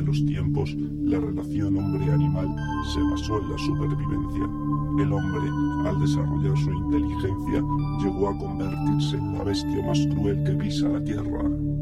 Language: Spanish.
los tiempos, la relación hombre-animal se basó en la supervivencia. El hombre, al desarrollar su inteligencia, llegó a convertirse en la bestia más cruel que pisa la tierra.